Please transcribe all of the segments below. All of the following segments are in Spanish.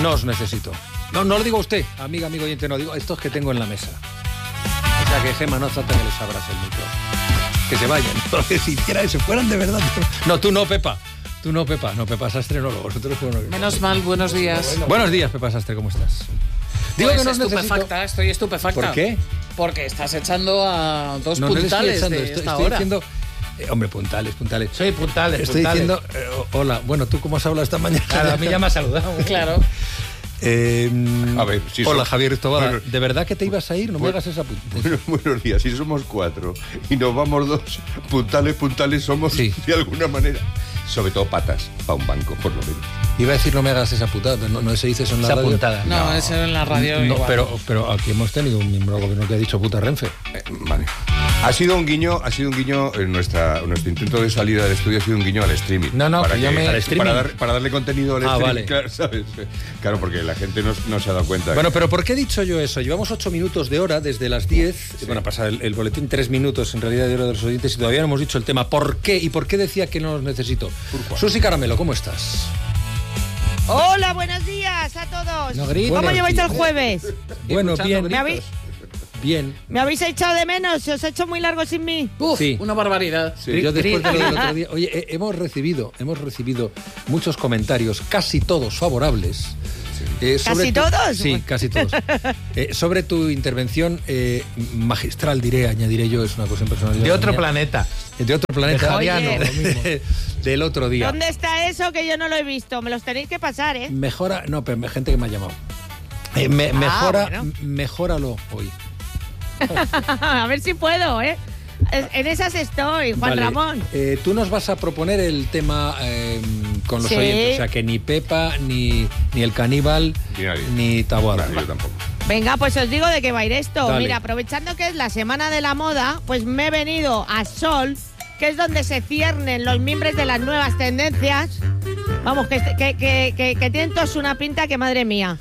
No os necesito. No lo digo a usted, amigo oyente, no digo a estos que tengo en la mesa. O sea que Gemma, no hace falta que les abras el micro. Que se vayan. Porque si hiciera eso, fueran de verdad. No, tú no, Pepa. No, Pepa Sastre no, vosotros no. Menos mal, buenos días. Buenos días, Pepa Sastre, ¿cómo estás? Digo pues que no estupefacta, estoy estupefacta. ¿Por qué? Porque estás echando a dos no, puntales no de esta estoy hora. diciendo, hombre, puntales. Soy puntales. Estoy diciendo, hola, bueno, ¿tú cómo has hablado esta mañana? Claro, a mí ya me has saludado. Claro. A ver, si hola, son... Javier Estobada. Bueno, ¿De verdad que te ibas a ir? No me hagas esa puta. Buenos días, si somos 4 y nos vamos 2, puntales somos de alguna manera. Sobre todo patas, para un banco, por lo menos. Iba a decir no me hagas esa putada, pero no se dice eso en la radio. Puntada. No, eso en la radio No, igual. pero aquí hemos tenido un miembro del gobierno que ha dicho puta Renfe. Vale. Ha sido un guiño en nuestro intento de salida del estudio, ha sido un guiño al streaming. No, para que yo al streaming. para darle contenido al streaming, vale. claro, ¿sabes? Claro, porque la gente no se ha dado cuenta. Bueno, pero ¿por qué he dicho yo eso? Llevamos 8 minutos de hora desde las 10. Sí. Bueno, pasa el boletín 3 minutos en realidad de hora de los oyentes y todavía no hemos dicho el tema. ¿Por qué? ¿Y por qué decía que no los necesito? Susi Caramelo, ¿cómo estás? Hola, buenos días a todos. No grites. ¿Cómo Buenos lleváis el días. jueves? Bueno, bien. ¿Me Bien. habéis echado de menos? ¿Se os ha hecho muy largo sin mí? Uf, Sí. una barbaridad. Sí. Yo después de lo del otro día... Oye, hemos recibido muchos comentarios, casi todos favorables. ¿Casi todos? Sí, casi todos. Sobre tu intervención magistral, añadiré yo, es una cosa personal. De otro planeta. De otro planeta. Javeriano, lo mismo. Del otro día. ¿Dónde está eso que yo no lo he visto? Me los tenéis que pasar, ¿eh? Mejora... No, pero gente que me ha llamado. Bueno. Mejóralo hoy. A ver si puedo, ¿eh? En esas estoy, Juan Vale. Ramón. Tú nos vas a proponer el tema con los Sí. oyentes. O sea, que ni Pepa, ni el caníbal, Ni nadie. ni Taboada. Yo tampoco. Venga, pues os digo de qué va a ir esto. Dale. Mira, aprovechando que es la semana de la moda, pues me he venido a Sol, que es donde se ciernen los miembros de las nuevas tendencias. Vamos, que tienen todos una pinta que madre mía.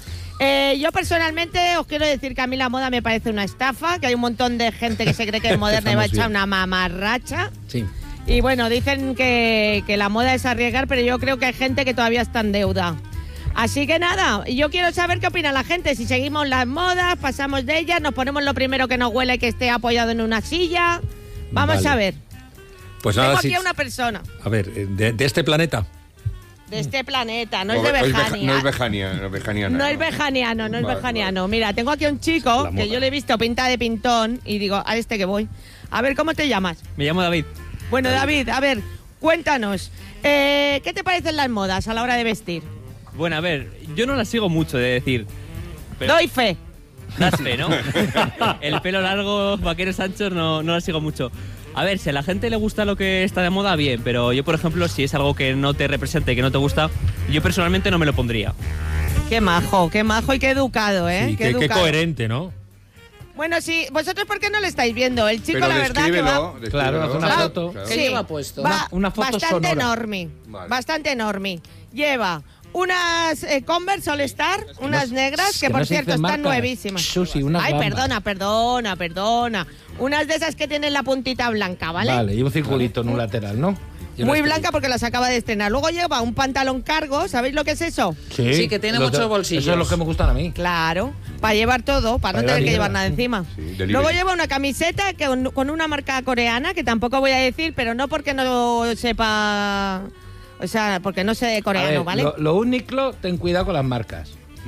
Yo personalmente os quiero decir que a mí la moda me parece una estafa, que hay un montón de gente que se cree que es moderna y va a echar una mamarracha. Sí. Y bueno, dicen que la moda es arriesgar, pero yo creo que hay gente que todavía está en deuda. Así que nada, yo quiero saber qué opina la gente, si seguimos las modas, pasamos de ellas, nos ponemos lo primero que nos huele que esté apoyado en una silla. Vamos Vale. a ver. Pues Tengo nada, aquí sí. a una persona A ver, de este planeta. de este planeta, no es de No es Bejania. bejaniana. No es bejaniano, no es Vale, bejaniano. Mira, tengo aquí a un chico La moda. que yo le he visto pinta de pintón y digo, a este que voy. A ver, ¿cómo te llamas? Me llamo David. Bueno, David, a ver, cuéntanos. ¿Qué te parecen las modas a la hora de vestir? Bueno, a ver, yo no la sigo mucho de decir. Pero Doy fe. das fe, ¿no? El pelo largo, vaqueros anchos, no la sigo mucho. A ver, si a la gente le gusta lo que está de moda, bien, pero yo, por ejemplo, si es algo que no te representa y que no te gusta, yo personalmente no me lo pondría. Qué majo y qué educado, ¿eh? Sí, qué qué educado. coherente, ¿no? Bueno, sí, vosotros ¿por qué no lo estáis viendo? El chico, Pero la verdad que va... Claro, hace una Va- foto. ¿Qué lleva puesto? Una foto bastante sonora. enorme. Vale. Bastante enorme. Lleva unas Converse All Star, unas negras, que que por no se cierto dicen están marcas. nuevísimas. Susi, unas Ay, gambas. perdona. Unas de esas que tienen la puntita blanca, ¿vale? Vale, y un circulito en un lateral, ¿no? Muy blanca porque las acaba de estrenar. Luego lleva un pantalón cargo, ¿sabéis lo que es eso? Sí, que tiene los muchos de- bolsillos. Eso es lo que me gustan a mí. Claro, para llevar todo, para no Para tener que llevar llevar nada encima. Sí, delivery. Luego lleva una camiseta con una marca coreana, que tampoco voy a decir, pero no porque no sepa... O sea, porque no sé de A coreano, ver, ¿vale? Lo único, ten cuidado con las marcas.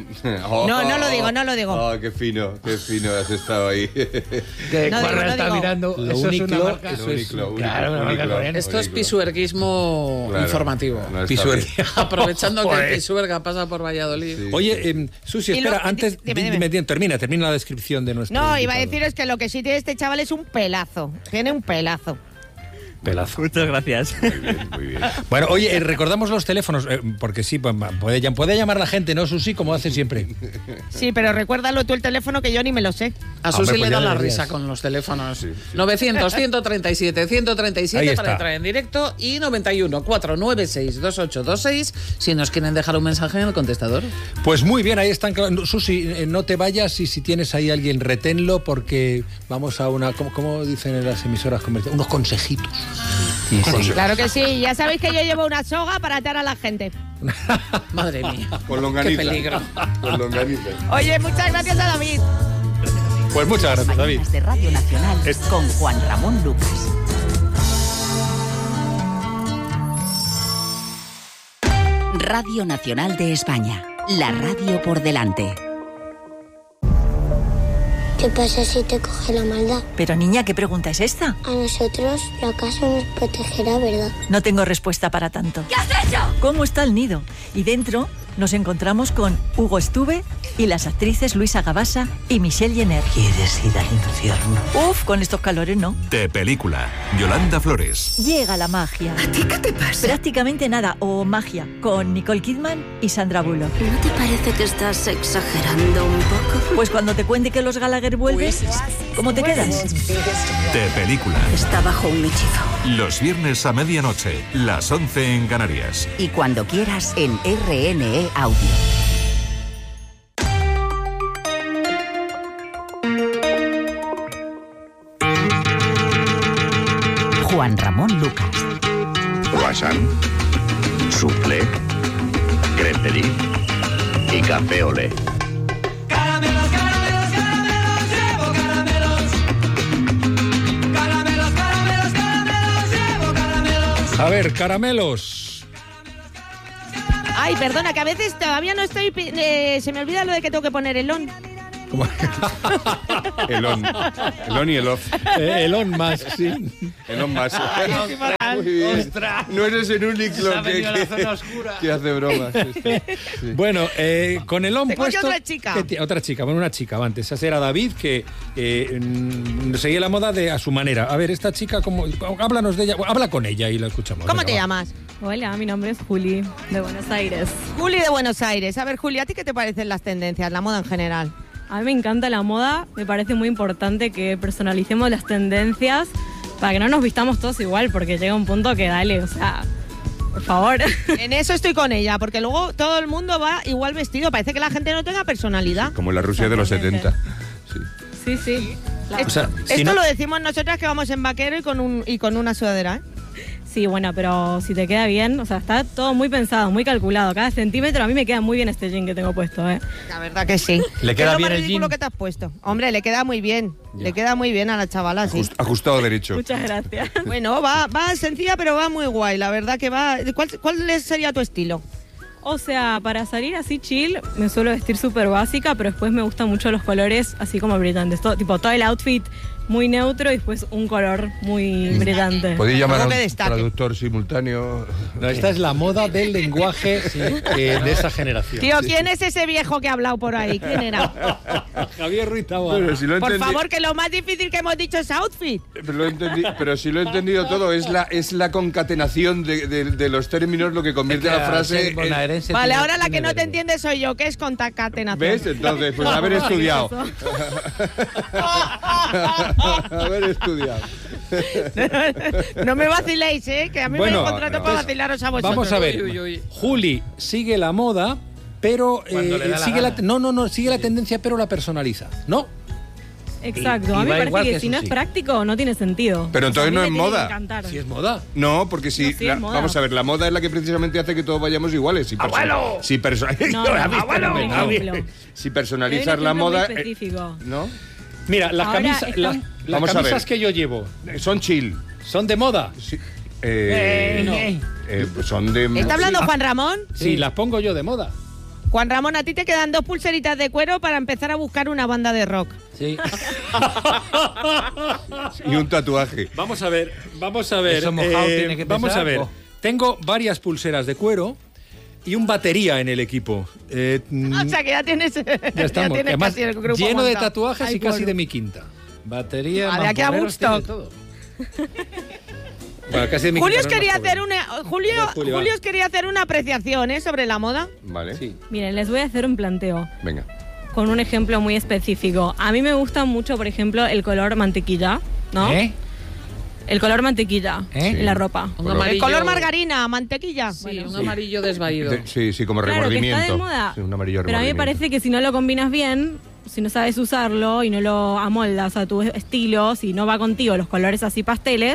No lo digo. Oh, qué fino has estado ahí. Que No Correa digo, no está digo. mirando. Lo eso único, es una marca. eso es- Claro, una marca coreana. Esto es Único. pisuerguismo Claro. informativo. No está Pisuerga. bien. Aprovechando que Joder. el pisuerga pasa por Valladolid. Sí. Oye, Susi, Y espera, lo- antes... dime. Termina la descripción de nuestro No, iba a invitado. deciros que lo que sí tiene este chaval es un pelazo. Tiene un pelazo. Pelazo. Muchas gracias. Muy bien. Bueno, oye, recordamos los teléfonos, porque sí, pues, puede llamar la gente, ¿no, Susi? Como hace siempre. Sí, pero recuérdalo tú el teléfono que yo ni me lo sé. A Susi Hombre, pues le ya da la deberías. risa con los teléfonos. Sí. 900 137 Ahí 137 está. para entrar en directo y 91 496 2826 si nos quieren dejar un mensaje en el contestador. Pues muy bien, ahí están. Susi, no te vayas y si tienes ahí alguien, reténlo porque vamos a una... ¿Cómo dicen en las emisoras comerciales? Unos consejitos. Sí, sí. Claro que sí, ya sabéis que yo llevo una soga para atar a la gente. Madre mía. Con longaniza. Qué peligro. Con longaniza. Oye, muchas gracias a David. Pues muchas gracias, David. Mañanas de Radio Nacional con Juan Ramón Lucas. Radio Nacional de España. La radio por delante. ¿Qué pasa si te coge la maldad? Pero niña, ¿qué pregunta es esta? A nosotros la casa nos protegerá, ¿verdad? No tengo respuesta para tanto. ¿Qué has hecho? ¿Cómo está el nido? Y dentro nos encontramos con Hugo Estuve y las actrices Luisa Gabasa y Michelle Jenner. ¿Quieres ir al infierno? Uf, con estos calores no. De película, Yolanda Flores. Llega la magia. ¿A ti qué te pasa? Prácticamente nada, o magia, con Nicole Kidman y Sandra Bullock. ¿No te parece que estás exagerando un poco? Pues cuando te cuente que los Gallagher vuelven, ¿cómo te quedas? De película, Está bajo un hechizo. los viernes a medianoche, las 11 en Canarias. Y cuando quieras en RNE Audio. Juan Ramón Lucas. Croissant, soufflé, crème de lis y café olé. Caramelos, caramelos, caramelos, llevo caramelos. Caramelos, caramelos, caramelos, llevo caramelos. A ver, caramelos. Ay, perdona, que a veces todavía no estoy... se me olvida lo de que tengo que poner el on. El on y el off. Elon Musk, sí. Elon Musk. Ostras, Muy bien. ostras. No eres el único Se ha venido a la zona oscura. que hace bromas. Sí. Bueno, con el on Tengo puesto... yo otra chica. Otra chica, bueno, una chica antes. Esa era David, que seguía la moda a su manera. A ver, esta chica, háblanos de ella. Habla con ella y la escuchamos. ¿Cómo Venga, te va. llamas? Hola, mi nombre es Juli, de Buenos Aires. Juli de Buenos Aires. A ver, Juli, ¿a ti qué te parecen las tendencias, la moda en general? A mí me encanta la moda, me parece muy importante que personalicemos las tendencias para que no nos vistamos todos igual, porque llega un punto que dale, o sea, por favor. En eso estoy con ella, porque luego todo el mundo va igual vestido. Parece que la gente no tenga personalidad. Como en la Rusia de los 70. Sí, sí. O sea, si Esto no- lo decimos nosotras que vamos en vaquero y con una sudadera, ¿eh? Sí, bueno, pero si te queda bien, o sea, está todo muy pensado, muy calculado. Cada centímetro a mí me queda muy bien este jean que tengo puesto, ¿eh? La verdad que sí. ¿Le ¿Qué queda es lo bien más el ridículo jean? que te has puesto? Hombre, le queda muy bien. Le queda muy bien a la chavala, sí. Ajustado derecho. Muchas gracias. Bueno, va sencilla, pero va muy guay. La verdad que va... ¿Cuál sería tu estilo? O sea, para salir así chill, me suelo vestir súper básica, pero después me gustan mucho los colores así como brillantes. Todo el outfit muy neutro y después un color muy brillante. ¿Podéis llamar a Algo un que destaque. traductor simultáneo? No, esta es la moda del lenguaje de esa generación. Tío, ¿quién es ese viejo que ha hablado por ahí? ¿Quién era? Javier Ruiz Taboada. Pero si lo he Por entendi- favor, que lo más difícil que hemos dicho es outfit. Pero si lo he entendido todo, es la concatenación de los términos lo que convierte a la frase en... Vale, ahora la que no te entiende soy yo, que es concatenación. ¿Ves? Entonces, pues haber estudiado. Haber estudiado. No me vaciléis, que a mí Bueno, me contrato no. para vacilaros a vosotros. Vamos a ver. Uy, uy, uy. Juli sigue la moda, pero Cuando le da la sigue gana. sigue la tendencia, pero la personaliza. ¿No? Exacto, Y a mí me va igual parece que que si no es Susi. práctico no tiene sentido. Pero O sea, a entonces mí no me es tiene que moda. encantar. Si es moda. No, porque si... No, sí, es moda. Vamos a ver, la moda es la que precisamente hace que todos vayamos iguales. Si ¡Abuelo! Si, No, no, ¡Abuelo! por ejemplo. si Te personalizar doy un la ejemplo muy moda... específico. ¿No? Mira, las, Ahora camisas, están- las Vamos a camisas ver. que yo llevo, Son chill. ¿son de moda? Sí. No. Pues son de... ¿Está hablando Juan Ramón? Sí, las pongo yo de moda. Juan Ramón, a ti te quedan 2 pulseritas de cuero para empezar a buscar una banda de rock. Sí. Y un tatuaje. Vamos a ver. Eso mojado tiene que vamos pesar. a ver. Tengo varias pulseras de cuero y un batería en el equipo. O sea que ya tienes, Ya estamos. ya tienes Además, casi el grupo lleno de montado. tatuajes Ay, y casi bueno. de mi quinta. Batería, Vale, aquí a mamporreros, Woodstock. tiene todo. Bueno, casi de mi Julio quinta, os no es quería más hacer joven. una Julio va. os quería hacer una apreciación, sobre la moda. Vale. Sí. Miren, les voy a hacer un planteo Venga. con un ejemplo muy específico. A mí me gusta mucho, por ejemplo, el color mantequilla, ¿no? El color mantequilla en la ropa. Un Color. El amarillo. color margarina, mantequilla. Sí, un amarillo desvaído. Sí, como Claro, que remordimiento. está de moda. Sí, un amarillo Pero a mí me remordimiento. parece que si no lo combinas bien, si no sabes usarlo y no lo amoldas a tu estilo, si no va contigo los colores así pasteles,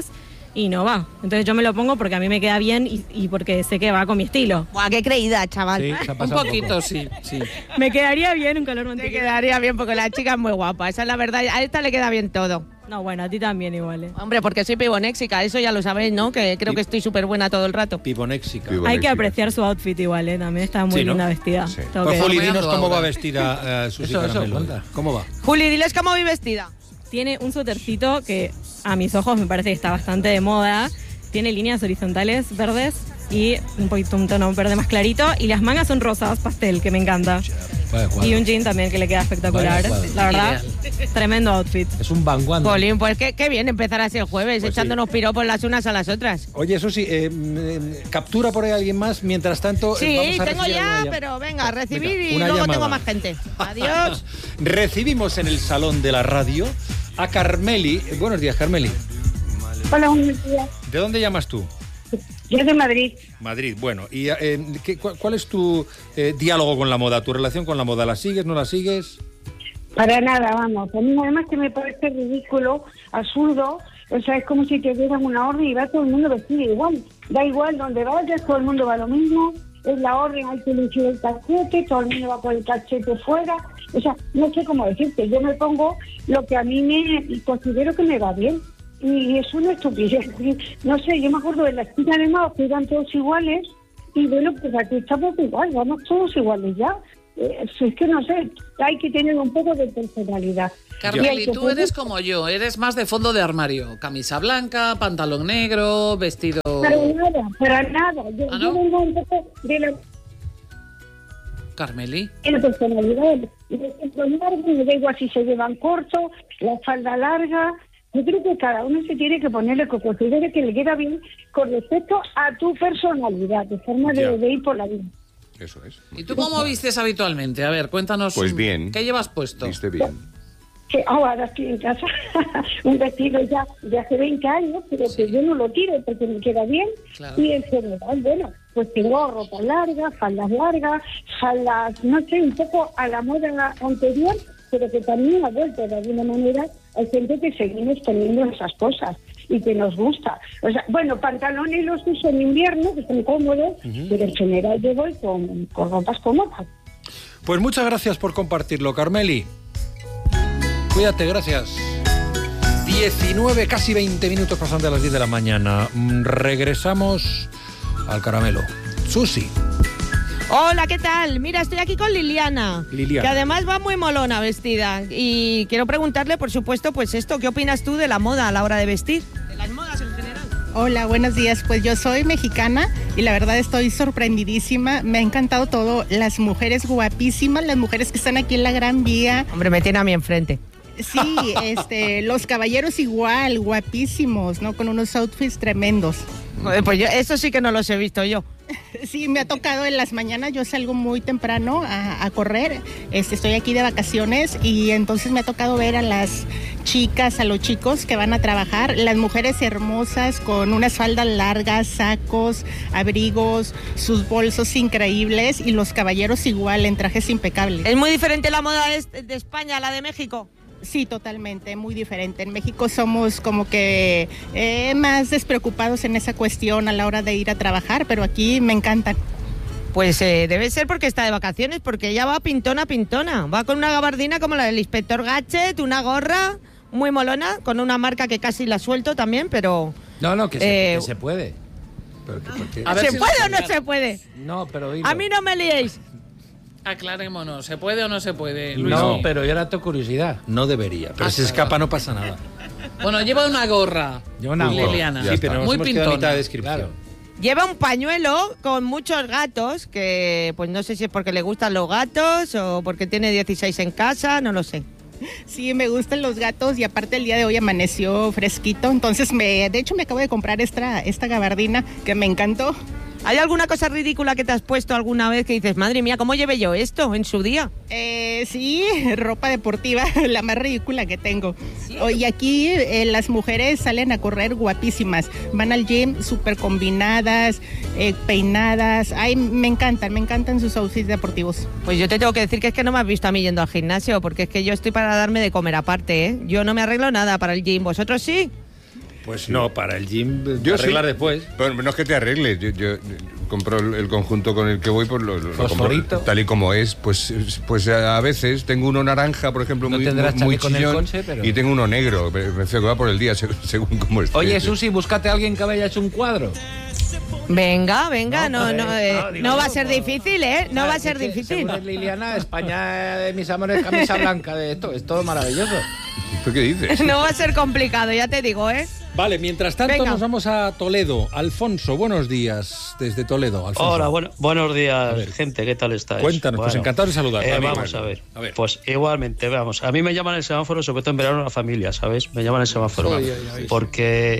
y no va. Entonces yo me lo pongo porque a mí me queda bien y porque sé que va con mi estilo. Buah, qué creída, chaval. Sí, se ha Un pasado poquito, sí. Me quedaría bien un color Te mantequilla. quedaría bien porque la chica es muy guapa, esa es la verdad. A esta le queda bien todo. No, bueno, a ti también igual. Hombre, porque soy pibonéxica, eso ya lo sabéis, ¿no? Que creo que estoy súper buena todo el rato. Pibonéxica. Hay que apreciar su outfit igual, también está muy Sí, ¿no? linda vestida. Sí. Tengo Pues que- Juli, Voy dinos ando cómo va ahora. vestida Susi Eso, Caramelo. cuenta. ¿Cómo va? Juli, diles cómo voy vestida. Tiene un suétercito que a mis ojos me parece que está bastante de moda. Tiene líneas horizontales verdes y un poquito un tono verde más clarito. Y las mangas son rosas, pastel, que me encanta. Vaya cuadro. Y un jean también que le queda espectacular. Vaya cuadro. La verdad, tremendo outfit. Es un vanguardia. Jolín, pues qué bien empezar así el jueves, Pues echándonos piropos las unas a las otras. Oye, Susi, captura por ahí a alguien más. Mientras tanto, Sí, vamos a tengo recibir ya, una pero venga, recibir Venga, y una luego llamada. tengo más gente. Adiós. Recibimos en el salón de la radio a Carmeli. Buenos días, Carmeli. Hola, buenos días. ¿De dónde llamas tú? Yo de Madrid. Madrid. Bueno, ¿y cuál es tu diálogo con la moda? ¿Tu relación con la moda? ¿La sigues, no la sigues? Para nada, vamos. A mí además que me parece ridículo, absurdo. O sea, es como si te dieran una orden y va todo el mundo vestido igual. Da igual donde vayas, todo el mundo va lo mismo. Es la orden, hay que lucir el cachete, todo el mundo va con el cachete fuera. O sea, no sé cómo decirte. Yo me pongo lo que a mí me considero que me va bien. Y es una estupidez. No sé, yo me acuerdo de la esquina de Mao que eran todos iguales. Y bueno, pues aquí estamos igual, vamos todos iguales ya. Es que no sé, hay que tener un poco de personalidad. Carmeli, tú eres como yo, eres más de fondo de armario. Camisa blanca, pantalón negro, vestido... Para nada. Yo vengo un poco de la Carmeli. personalidad. Los largos, me da igual si se llevan corto, la falda larga. Yo creo que cada uno se tiene que poner lo que considere que le queda bien con respecto a tu personalidad, de forma de ir por la vida. Eso es. ¿Y tú cómo vistes habitualmente? A ver, cuéntanos. Pues bien. ¿Qué llevas puesto? Viste bien. Que ahora estoy en casa, un vestido ya de hace 20 años, pero que yo no lo tiro porque me queda bien. Claro. Y en general, bueno, pues tengo ropa larga, faldas, no sé, un poco a la moda anterior, pero que también ha vuelto de alguna manera. Hay gente que seguimos poniendo esas cosas y que nos gusta. O sea, bueno, pantalones los uso en invierno, que son cómodos, pero en general yo voy con ropas cómodas. Pues muchas gracias por compartirlo, Carmeli. Cuídate, gracias. 19, casi 20 minutos pasan de las 10 de la mañana. Regresamos al caramelo. Susi. Hola, ¿qué tal? Mira, estoy aquí con Liliana, que además va muy molona vestida. Y quiero preguntarle, por supuesto, pues esto, ¿qué opinas tú de la moda a la hora de vestir? De las modas en general. Hola, buenos días. Pues yo soy mexicana y la verdad estoy sorprendidísima. Me ha encantado todo. Las mujeres guapísimas, las mujeres que están aquí en la Gran Vía. Hombre, me tiene a mí enfrente. Sí, los caballeros igual, guapísimos, ¿no? Con unos outfits tremendos. Joder, pues eso sí que no los he visto yo. Sí, me ha tocado en las mañanas, yo salgo muy temprano a correr, estoy aquí de vacaciones y entonces me ha tocado ver a las chicas, a los chicos que van a trabajar, las mujeres hermosas con unas faldas largas, sacos, abrigos, sus bolsos increíbles y los caballeros igual en trajes impecables. ¿Es muy diferente la moda de España a la de México? Sí, totalmente, muy diferente. En México somos como que más despreocupados en esa cuestión a la hora de ir a trabajar, pero aquí me encantan. Pues debe ser porque está de vacaciones, porque ella va pintona. Va con una gabardina como la del inspector Gadget, una gorra muy molona, con una marca que casi la suelto también, pero... No, que se puede. Pero que, ¿Se puede o no se puede? No, pero dilo. A mí no me liéis. Aclarémonos, ¿se puede o no se puede, Luis? No, pero yo era tu curiosidad. No debería, pero si escapa no pasa nada. Bueno, lleva una gorra. Lleva una gorra. Liliana. Sí, pero muy nos hemos quedado a mitad pintona. de descripción. Claro. Lleva un pañuelo con muchos gatos, que pues no sé si es porque le gustan los gatos o porque tiene 16 en casa, no lo sé. Sí, me gustan los gatos y aparte el día de hoy amaneció fresquito, entonces de hecho me acabo de comprar esta gabardina que me encantó. ¿Hay alguna cosa ridícula que te has puesto alguna vez que dices, madre mía, ¿cómo llevé yo esto en su día? Sí, ropa deportiva, la más ridícula que tengo. ¿Sí? Y aquí las mujeres salen a correr guapísimas, van al gym súper combinadas, peinadas. Ay, me encantan sus outfits deportivos. Pues yo te tengo que decir que es que no me has visto a mí yendo al gimnasio, porque es que yo estoy para darme de comer aparte, ¿eh? Yo no me arreglo nada para el gym, ¿vosotros sí? Pues no, para el gym Yo arreglar sí. después. Pero no es que te arregles. Yo compro el conjunto con el que voy, pues lo compro Fosforito. tal y como es. Pues a veces tengo uno naranja, por ejemplo, No muy tendrás chaleco con el chillón, Conse, pero- y tengo uno negro. Me que va por el día según cómo esté. Oye, Susi, búscate a alguien que haya hecho un cuadro. Venga, no digo va a yo, ser difícil, ¿eh? No va a ser difícil. Según Liliana, España de mis amores, camisa blanca de esto. Es todo maravilloso. ¿Tú qué dices? No va a ser complicado, ya te digo, ¿eh? Vale, mientras tanto Venga. nos vamos a Toledo. Alfonso, buenos días desde Toledo. Alfonso. Hola, buenos días, gente, ¿qué tal estáis? Cuéntanos, pues encantado de saludar. Vamos a ver. Pues igualmente, vamos. A mí me llaman el semáforo, sobre todo en verano, la familia, ¿sabes? Me llaman el semáforo. Porque,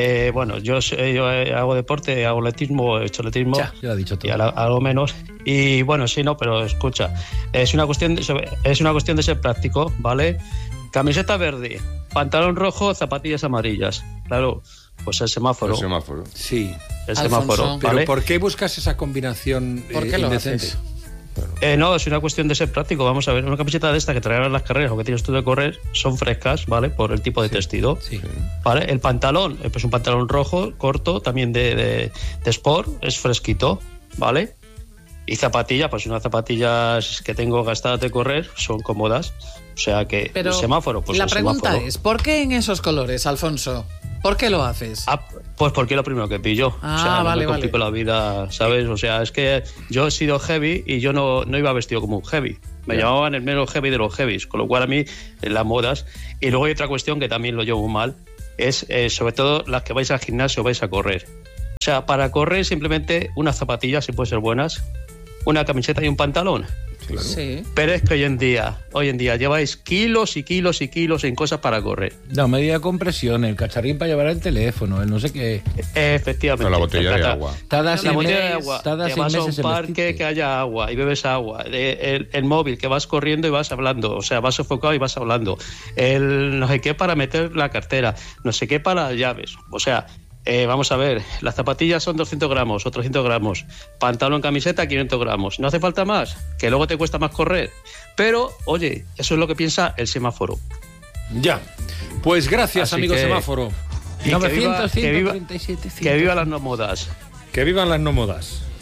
yo hago deporte, hago atletismo, he hecho atletismo. Ya lo ha dicho todo. Y algo menos. Y bueno, sí, no, pero escucha, es una cuestión de ser práctico, ¿vale? Camiseta verde, pantalón rojo, zapatillas amarillas. Claro, pues el semáforo. El semáforo. Sí. El Alfonso, semáforo, ¿pero ¿vale? por qué buscas esa combinación ¿Por qué lo indecente? haces? No, es una cuestión de ser práctico. Vamos a ver, una camiseta de esta que traerán las carreras o que tienes tú de correr son frescas, ¿vale? Por el tipo de tejido. Sí. ¿Vale? El pantalón, pues un pantalón rojo, corto, también de sport, es fresquito, ¿vale? Y zapatillas, pues unas zapatillas que tengo gastadas de correr son cómodas. O sea que Pero el semáforo, pues la el pregunta semáforo. es, ¿por qué en esos colores, Alfonso? ¿Por qué lo haces? Pues porque es lo primero que pillo. Ah, o sea, no vale, me complico la vida, ¿sabes? O sea, es que yo he sido heavy y yo no iba vestido como un heavy. Me llamaban el menos heavy de los heavies, con lo cual a mí las modas. Y luego hay otra cuestión que también lo llevo muy mal, es sobre todo las que vais al gimnasio o vais a correr. O sea, para correr simplemente unas zapatillas, si pueden ser buenas, una camiseta y un pantalón. Sí. Pero es que hoy en día lleváis kilos y kilos y kilos en cosas para correr. La medida de compresión, el cacharrín para llevar el teléfono, el no sé qué. Efectivamente. No, la botella de agua. Cada La seis botella de meses- agua. cada Te seis vas a un meses el parque vestirte. que haya agua y bebes agua. El móvil que vas corriendo y vas hablando. O sea, vas enfocado y vas hablando. El no sé qué para meter la cartera. No sé qué para las llaves. O sea, vamos a ver. Las zapatillas son 200 gramos o 300 gramos. Pantalón, camiseta, 500 gramos. No hace falta más. Que luego te cuesta más correr. Pero, oye, eso es lo que piensa el semáforo. Ya. Pues gracias, Así amigo que- semáforo. y que viva- 900, que viva- 137, Que viva las no modas. Que vivan las no modas.